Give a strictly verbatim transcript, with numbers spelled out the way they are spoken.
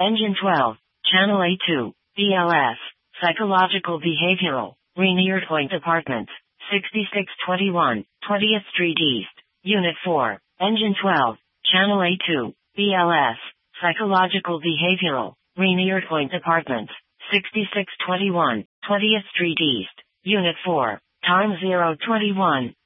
Engine twelve, Channel A two, B L S, Psychological Behavioral, Rainier Point Apartments, sixty-six twenty-one, twentieth Street East, Unit four, Engine twelve, Channel A two, B L S, Psychological Behavioral, Rainier Point Apartments, sixty-six twenty-one, twentieth Street East, Unit four, Time zero twenty-one,